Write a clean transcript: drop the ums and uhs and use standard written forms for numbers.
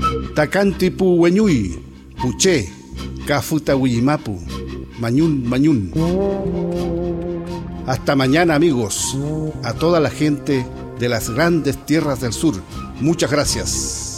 Tacantipu Hueñuy, Puché, Cafuta Huillimapu, Mañún, Mañún. Hasta mañana, amigos, a toda la gente de las grandes tierras del sur. Muchas gracias.